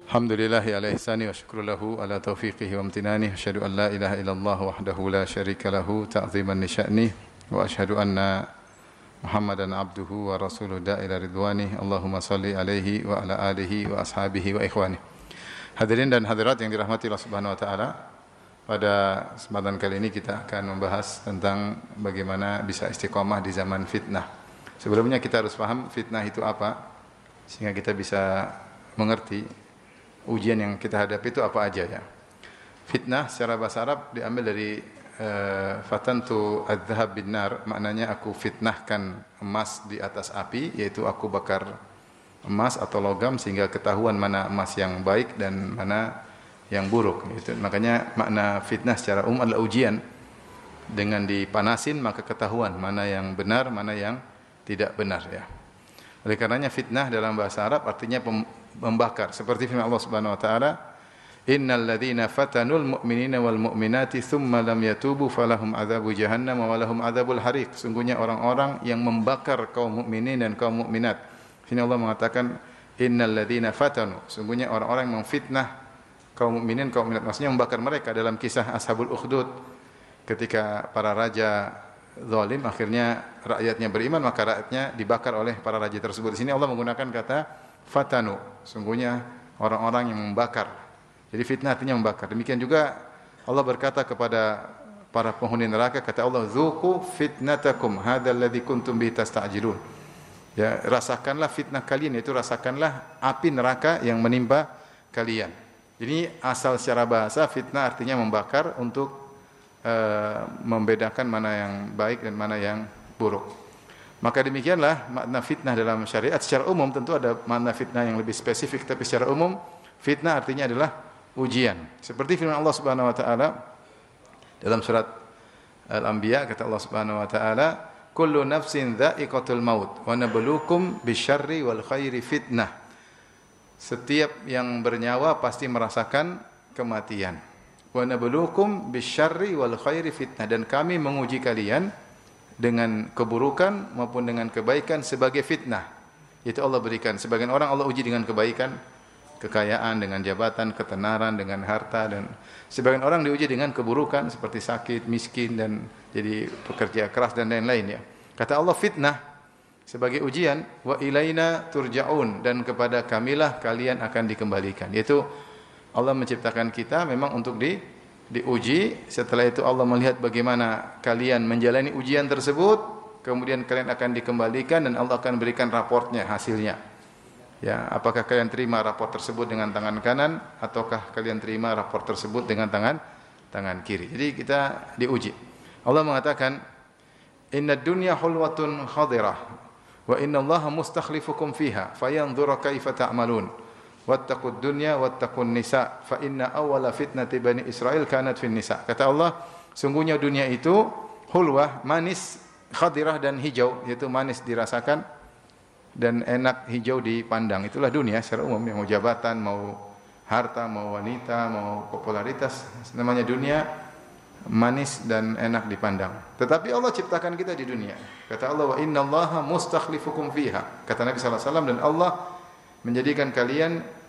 Alhamdulillahi ala ihsani wa syukru lahu ala taufiqihi wa amtinani. Asyhadu an la ilaha illallah wahdahu la syarika lahu ta'ziman li sya'ni wa asyhadu anna Muhammadan abduhu wa rasuluhu da'ila ridwani. Allahumma salli alaihi wa ala alihi wa ashabihi wa ikhwani. Hadirin dan hadirat yang dirahmati Allah Subhanahu wa taala. Pada kesempatan kali ini kita akan membahas tentang bagaimana bisa istiqomah di zaman fitnah. Sebelumnya kita harus paham fitnah itu apa sehingga kita bisa mengerti ujian yang kita hadapi itu apa aja ya. Fitnah secara bahasa Arab diambil dari fatantu adz-dzahab bin nar, maknanya aku fitnahkan emas di atas api, yaitu aku bakar emas atau logam sehingga ketahuan mana emas yang baik dan mana yang buruk gitu. Makanya makna fitnah secara umum adalah ujian. Dengan dipanasin maka ketahuan mana yang benar, mana yang tidak benar ya. Oleh karenanya fitnah dalam bahasa Arab artinya membakar. Seperti firman Allah Subhanahu wa taala, "Innal ladzina fatanul mu'minina wal mu'minati tsumma lam yatubu falahum adzabu jahannam wa lahum adzabul hariq." Sungguhnya orang-orang yang membakar kaum mukminin dan kaum mukminat. Sini Allah mengatakan innal ladzina fatanu, sungguhnya orang-orang yang memfitnah kaum mukminin, kaum mukminat, maksudnya membakar mereka. Dalam kisah Ashabul Ukhdud, ketika para raja zalim akhirnya rakyatnya beriman, maka rakyatnya dibakar oleh para raja tersebut. Di sini Allah menggunakan kata fatanu, sungguhnya orang-orang yang membakar. Jadi fitnah artinya membakar. Demikian juga Allah berkata kepada para penghuni neraka, kata Allah, "Dzuqu fitnatakum hadzal ladzi kuntum bihi tasta'jilun." Ya, rasakanlah fitnah kalian, yaitu rasakanlah api neraka yang menimpa kalian. Jadi asal secara bahasa fitnah artinya membakar untuk membedakan mana yang baik dan mana yang buruk. Maka demikianlah makna fitnah dalam syariat. Secara umum tentu ada makna fitnah yang lebih spesifik, tapi secara umum fitnah artinya adalah ujian. Seperti firman Allah Subhanahu wa taala dalam surat Al-Anbiya, kata Allah Subhanahu wa taala, "Kullu nafsin dha'iqatul maut wa nabluukum bisyarri wal khairi fitnah." Setiap yang bernyawa pasti merasakan kematian. Wa nabluukum bisyarri wal khairi fitnah, dan kami menguji kalian dengan keburukan maupun dengan kebaikan sebagai fitnah. Itu Allah berikan. Sebagian orang Allah uji dengan kebaikan, kekayaan, dengan jabatan, ketenaran, dengan harta, dan sebagian orang diuji dengan keburukan seperti sakit, miskin, dan jadi pekerja keras dan lain-lain ya. Kata Allah fitnah sebagai ujian, wa ilaina turja'un, dan kepada kamilah kalian akan dikembalikan. Yaitu Allah menciptakan kita memang untuk diuji. Setelah itu Allah melihat bagaimana kalian menjalani ujian tersebut, kemudian kalian akan dikembalikan dan Allah akan berikan raportnya, hasilnya. Ya, apakah kalian terima raport tersebut dengan tangan kanan ataukah kalian terima raport tersebut dengan tangan kiri. Jadi kita diuji. Allah mengatakan, "Innad dunya hulwatun khadirah wa innallaha mustakhlifukum fiha fayanzura kaifa ta'malun. Wattaqud dunya wattaqun nisa fa inna awwala fitnati bani Israil kanat fin nisa." Kata Allah, sungguhnya dunia itu hulwah, manis, khadirah dan hijau, yaitu manis dirasakan dan enak hijau dipandang. Itulah dunia secara umum, mau jabatan, mau harta, mau wanita, mau popularitas, namanya dunia manis dan enak dipandang. Tetapi Allah ciptakan kita di dunia. Kata Allah, "Wa innallaha mustakhlifukum fiha." Kata Nabi sallallahu alaihi wasallam, dan Allah menjadikan kalian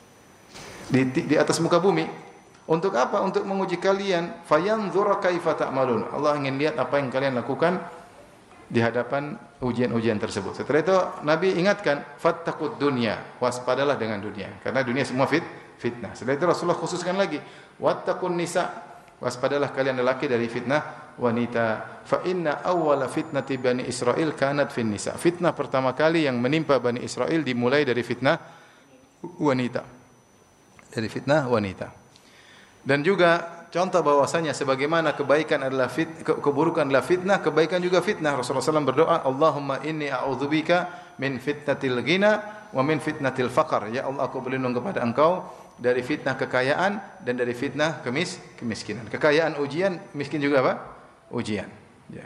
di atas muka bumi. Untuk apa? Untuk menguji kalian. Fayanzura kaifa ta'malun. Allah ingin lihat apa yang kalian lakukan di hadapan ujian-ujian tersebut. Setelah itu Nabi ingatkan, fattaqud dunya, waspadalah dengan dunia, karena dunia semua fitnah. Setelah itu Rasulullah khususkan lagi, wattaqun nisa, waspadalah kalian lelaki dari fitnah wanita. Fa inna awwala fitnati bani Israil kanat fin nisa. Fitnah pertama kali yang menimpa Bani Israel dimulai dari fitnah wanita. Dari fitnah wanita. Dan juga contoh bahwasanya sebagaimana kebaikan adalah keburukan adalah fitnah, kebaikan juga fitnah. Rasulullah SAW berdoa, "Allahumma inni a'udzubika min fitnatil ghina wa min fitnatil faqr." Ya Allah, aku berlindung kepada Engkau dari fitnah kekayaan dan dari fitnah kemiskinan. Kekayaan ujian, miskin juga apa? Ujian. Ya.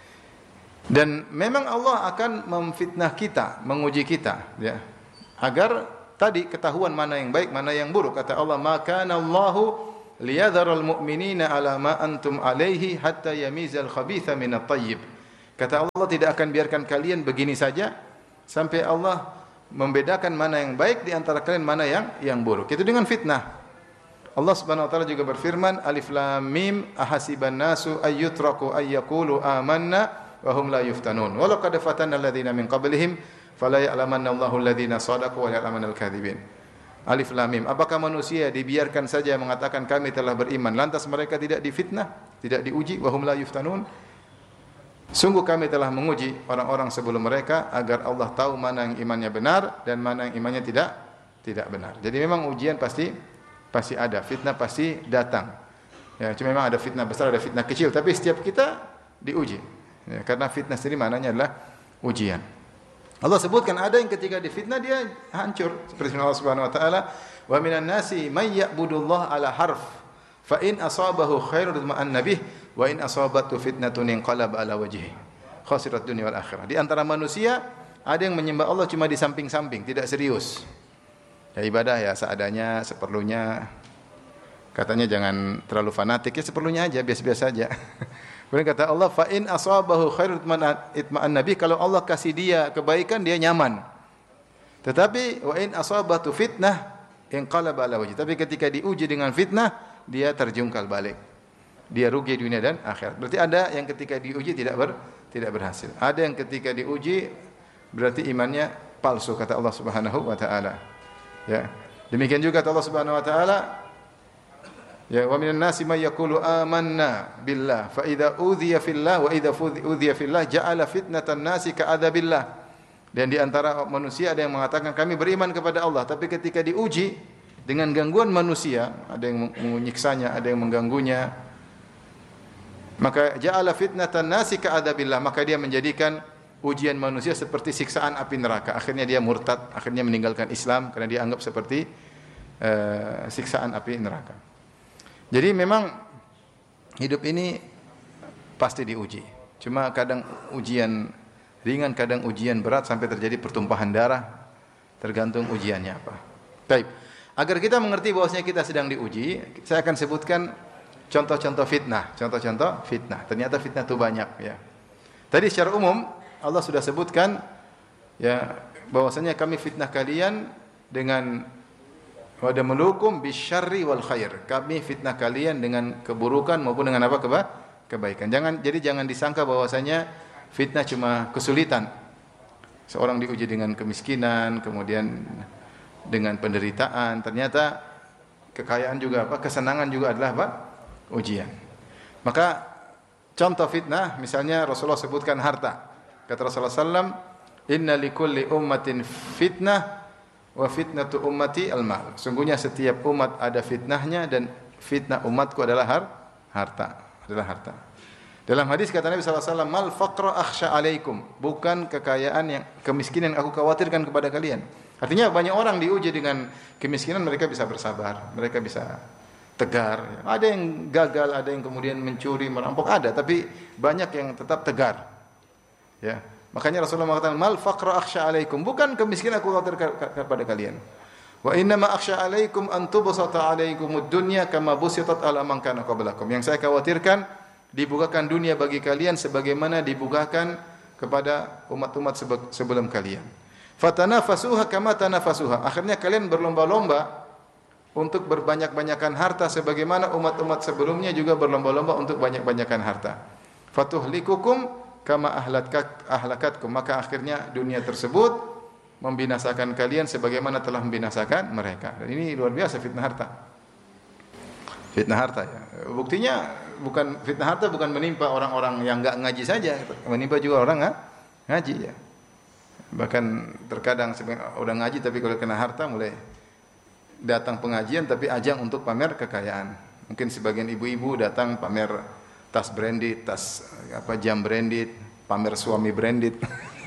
Dan memang Allah akan memfitnah kita, menguji kita, ya. Agar tadi ketahuan mana yang baik, mana yang buruk. Kata Allah, "Maka Allahu liyadharal mu'minina ala ma antum alaihi hatta yamizal khabitha minat thayyib." Kata Allah tidak akan biarkan kalian begini saja sampai Allah membedakan mana yang baik di antara kalian, mana yang buruk. Itu dengan fitnah. Allah Subhanahu wa taala juga berfirman, Alif Lam Mim, ahasiban nasu ayyutraku ayyaqulu amanna wa hum la yuftanun. Wa laqad fatanna alladziina min qablihim fala ya'lamanna Allahu alladziina shadaqu wa ya'lamanna al-kadzibin. Alif Lam Mim. Apakah manusia dibiarkan saja mengatakan kami telah beriman, lantas mereka tidak difitnah, tidak diuji, wa hum la yuftanun? Sungguh kami telah menguji orang-orang sebelum mereka agar Allah tahu mana yang imannya benar dan mana yang imannya tidak benar. Jadi memang ujian pasti ada, fitnah pasti datang. Ya, cuma memang ada fitnah besar, ada fitnah kecil, tapi setiap kita diuji. Ya, karena fitnah sendiri maknanya adalah ujian. Allah sebutkan ada yang ketika difitnah dia hancur. Seperti Allah Subhanahu wa taala, "Wa minan nasi may ya'budullah ala harf, fa in asabahu khairun ma'an nabih, wa in asabatu fitnatun inqalab ala wajhihi. Khasirat dunya wal akhirah." Di antara manusia ada yang menyembah Allah cuma di samping-samping, tidak serius. Ya ibadah ya seadanya, seperlunya. Katanya jangan terlalu fanatik, ya seperlunya aja, biasa-biasa aja. Kemudian kata Allah, fa in asabahu khairun itma'an nabi, kalau Allah kasih dia kebaikan dia nyaman. Tetapi wa in asabatu fitnah inqalaba ala wajhi. Tapi ketika diuji dengan fitnah, dia terjungkal balik. Dia rugi dunia dan akhirat. Berarti ada yang ketika diuji tidak berhasil. Ada yang ketika diuji berarti imannya palsu, kata Allah Subhanahu wa taala. Ya. Demikian juga kata Allah Subhanahu wa taala, ya wa minan nasi may yaqulu amanna billah fa idza udhiya fillah wa idza udhiya fillah ja'ala fitnatan nasi ka'adzabillah. Dan di antara manusia ada yang mengatakan kami beriman kepada Allah, tapi ketika diuji dengan gangguan manusia, ada yang menyiksanya, ada yang mengganggunya, maka ja'ala fitnatan nasi ka'adzabillah, maka dia menjadikan ujian manusia seperti siksaan api neraka. Akhirnya dia murtad, akhirnya meninggalkan Islam karena dia anggap seperti siksaan api neraka. Jadi memang hidup ini pasti diuji. Cuma kadang ujian ringan, kadang ujian berat sampai terjadi pertumpahan darah, tergantung ujiannya apa. Baik. Agar kita mengerti bahwasanya kita sedang diuji, saya akan sebutkan contoh-contoh fitnah. Contoh-contoh fitnah. Ternyata fitnah itu banyak ya. Tadi secara umum Allah sudah sebutkan ya bahwasanya kami fitnah kalian dengan wadamelukum bisyarri wal khair. Kami fitnah kalian dengan keburukan maupun dengan apa kebaikan. Jangan disangka bahwasanya fitnah cuma kesulitan. Seorang diuji dengan kemiskinan, kemudian dengan penderitaan, ternyata kekayaan juga kesenangan juga adalah ujian. Maka contoh fitnah misalnya Rasulullah sebutkan harta. Kata Rasulullah SAW, inna likulli ummatin fitnah wa fitnatu ummati al-mal. Sungguhnya setiap umat ada fitnahnya dan fitnah umatku adalah harta. Dalam hadis kata Nabi SAW, mal faqra akhsha alaikum. Bukan kekayaan kemiskinan yang aku khawatirkan kepada kalian. Artinya banyak orang diuji dengan kemiskinan, mereka bisa bersabar, mereka bisa tegar. Ada yang gagal, ada yang kemudian mencuri, merampok, ada. Tapi banyak yang tetap tegar. Ya, makanya Rasulullah mengatakan mal faqra akhsha alaikum, bukan kemiskinan aku khawatir kepada kalian. Wa inna ma akhsha alaikum an tubsata alaikumud dunya kama busitat ala man kana qablakum. Yang saya khawatirkan dibukakan dunia bagi kalian sebagaimana dibukakan kepada umat-umat sebelum kalian. Fatanafasuha kama tanafasuha. Akhirnya kalian berlomba-lomba untuk berbanyak-banyakan harta sebagaimana umat-umat sebelumnya juga berlomba-lomba untuk banyak-banyakan harta. Fatuhlikukum kama ahlakatkum, maka akhirnya dunia tersebut membinasakan kalian sebagaimana telah membinasakan mereka. Dan ini luar biasa fitnah harta. Fitnah harta ya. Buktinya fitnah harta bukan menimpa orang-orang yang enggak ngaji saja, menimpa juga orang ngaji ya. Bahkan terkadang udah ngaji tapi kalau kena harta mulai datang pengajian tapi ajang untuk pamer kekayaan. Mungkin sebagian ibu-ibu datang pamer tas branded, jam branded, pamer suami branded.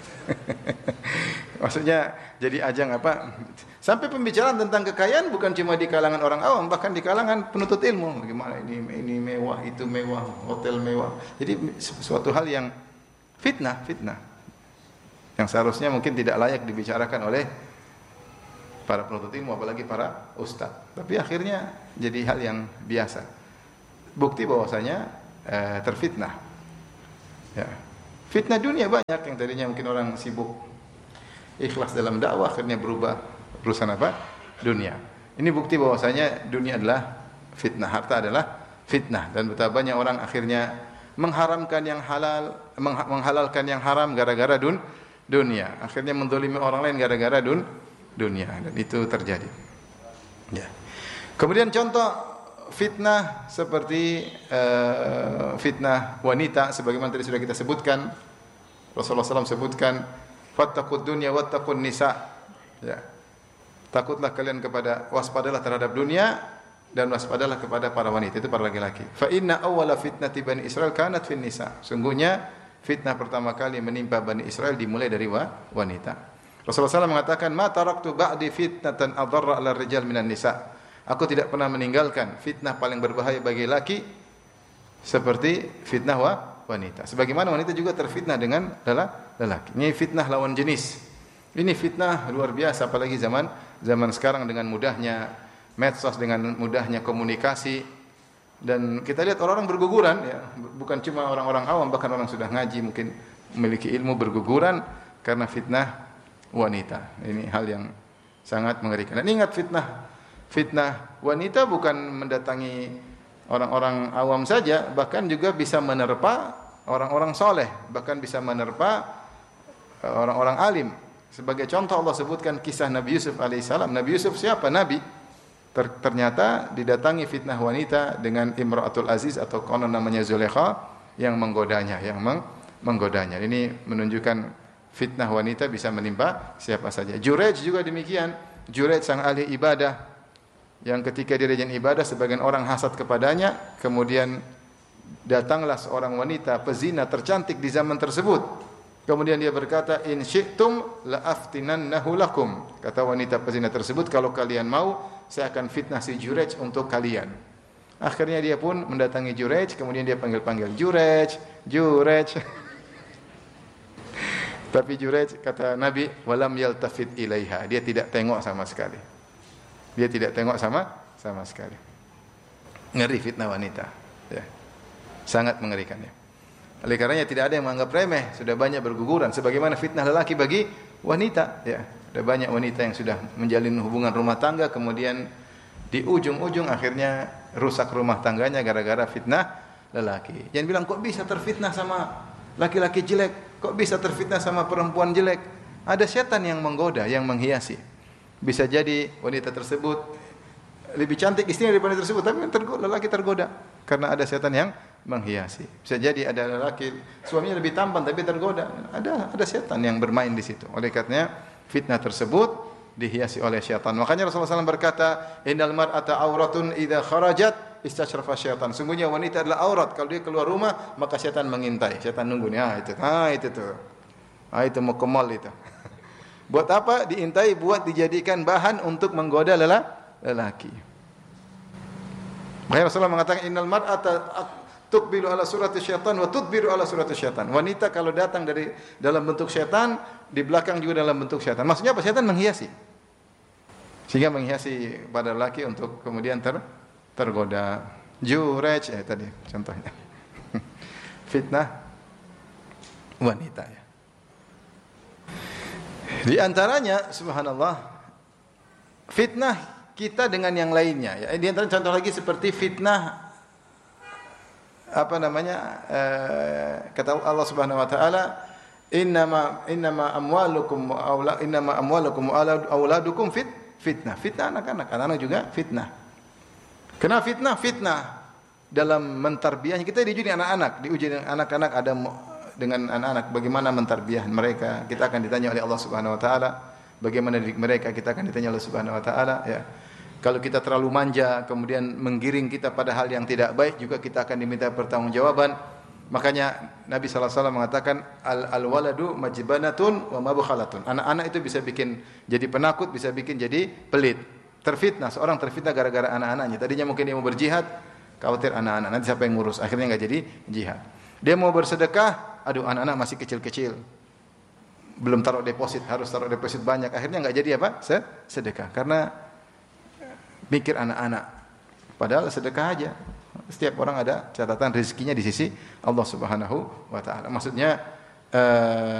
Maksudnya jadi ajang sampai pembicaraan tentang kekayaan bukan cuma di kalangan orang awam, bahkan di kalangan penuntut ilmu. Bagaimana ini mewah, itu mewah, hotel mewah. Jadi suatu hal yang fitnah. Yang seharusnya mungkin tidak layak dibicarakan oleh para penuntut ilmu, apalagi para ustaz. Tapi akhirnya jadi hal yang biasa. Bukti bahwasanya terfitnah. Ya. Fitnah dunia banyak yang tadinya mungkin orang sibuk ikhlas dalam dakwah, akhirnya berubah urusan apa? Dunia. Ini bukti bahwasanya dunia adalah fitnah, harta adalah fitnah, dan betapa banyak orang akhirnya mengharamkan yang halal, menghalalkan yang haram gara-gara dunia. Akhirnya menzalimi orang lain gara-gara dunia, dan itu terjadi. Ya. Kemudian contoh fitnah seperti fitnah wanita, sebagaimana tadi sudah kita sebutkan. Rasulullah SAW sebutkan, fattaqud dunya wattaqun nisa. Ya. Takutlah kalian waspadalah terhadap dunia dan waspadalah kepada para wanita, itu para laki-laki. Fa inna awwala fitnati bani Israil kanat fin nisa. Sungguhnya fitnah pertama kali menimpa Bani Israel dimulai dari wanita. Rasulullah SAW mengatakan, ma taraktu ba'di fitnatan adarra 'ala rijal minan nisa. Aku tidak pernah meninggalkan fitnah paling berbahaya bagi laki seperti fitnah wanita. Sebagaimana wanita juga terfitnah dengan lelaki. Ini fitnah lawan jenis. Ini fitnah luar biasa, apalagi zaman sekarang dengan mudahnya medsos, dengan mudahnya komunikasi, dan kita lihat orang-orang berguguran, ya, bukan cuma orang-orang awam, bahkan orang sudah ngaji mungkin memiliki ilmu berguguran karena fitnah wanita. Ini hal yang sangat mengerikan. Dan ingat, fitnah wanita bukan mendatangi orang-orang awam saja, bahkan juga bisa menerpa orang-orang soleh, bahkan bisa menerpa orang-orang alim. Sebagai contoh Allah sebutkan kisah Nabi Yusuf alaihissalam. Nabi Yusuf siapa? Nabi. Ternyata didatangi fitnah wanita dengan Imra'atul Aziz atau konon namanya Zulaikha yang menggodanya, Ini menunjukkan fitnah wanita bisa menimpa siapa saja. Jurej juga demikian. Jurej sang ahli ibadah yang ketika dia rajin ibadah sebagian orang hasad kepadanya, kemudian datanglah seorang wanita pezina tercantik di zaman tersebut. Kemudian dia berkata, in syi'tum la aftinannahu lakum. Kata wanita pezina tersebut, kalau kalian mau, saya akan fitnah si Jurej untuk kalian. Akhirnya dia pun mendatangi Jurej, kemudian dia panggil-panggil Jurej. Tapi Jurej, kata Nabi, walam yaltafit ilaiha. Dia tidak tengok sama sekali. Sama sekali. Ngeri fitnah wanita. Ya. Sangat mengerikannya. Oleh karenanya tidak ada yang menganggap remeh, sudah banyak berguguran. Sebagaimana fitnah lelaki bagi wanita. Ya. Ada banyak wanita yang sudah menjalin hubungan rumah tangga, kemudian di ujung-ujung akhirnya rusak rumah tangganya gara-gara fitnah lelaki. Jangan bilang, kok bisa terfitnah sama laki-laki jelek? Kok bisa terfitnah sama perempuan jelek? Ada setan yang menggoda, yang menghiasi. Bisa jadi wanita tersebut lebih cantik istrinya daripada tersebut, tapi lelaki tergoda karena ada setan yang menghiasi. Bisa jadi ada lelaki suaminya lebih tampan tapi tergoda. Ada setan yang bermain di situ. Oleh karenanya fitnah tersebut dihiasi oleh syaitan. Makanya Rasulullah SAW berkata, innal mar'ata auratun idza kharajat istashrafa syaitan. Sungguhnya wanita adalah aurat, kalau dia keluar rumah maka syaitan mengintai. Syaitan nunggu nih, itu tuh. Itu mau ke mall itu. Buat apa? Diintai buat dijadikan bahan untuk menggoda lelaki. Makanya Rasulullah mengatakan, innal mar'ata tuqbilu ala surati syaitan wa tudbiru ala surati syaitan. Wanita kalau datang dari dalam bentuk syaitan, di belakang juga dalam bentuk syaitan. Maksudnya apa? Syaitan menghiasi. Sehingga menghiasi pada lelaki untuk kemudian tergoda. Jurej tadi contohnya. Fitnah wanita ya. Di antaranya subhanallah fitnah kita dengan yang lainnya ya. Di antara contoh lagi seperti fitnah kata Allah Subhanahu wa taala, innama amwalukum wa auladukum fitnah. Fitnah anak-anak juga fitnah. Kenapa fitnah? Fitnah dalam mentarbiyahnya. Kita diuji dengan anak-anak, ada dengan anak-anak bagaimana mentarbiyah mereka. Kita akan ditanya oleh Allah Subhanahu wa taala bagaimana didik mereka, kita akan ditanya oleh Allah Subhanahu wa taala ya. Kalau kita terlalu manja, kemudian menggiring kita pada hal yang tidak baik, juga kita akan diminta pertanggungjawaban. Makanya Nabi SAW mengatakan, al-waladu majbanatun wa mabkhalatun. Anak-anak itu bisa bikin jadi penakut, bisa bikin jadi pelit. Terfitnah, seorang terfitnah gara-gara anak-anaknya. Tadinya mungkin dia mau berjihad, khawatir anak-anak, nanti siapa yang ngurus? Akhirnya enggak jadi jihad. Dia mau bersedekah, aduh anak-anak masih kecil-kecil. Belum taruh deposit, harus taruh deposit banyak. Akhirnya enggak jadi apa? Sedekah. Karena mikir anak-anak. Padahal sedekah aja. Setiap orang ada catatan rezekinya di sisi Allah Subhanahu wa taala. Maksudnya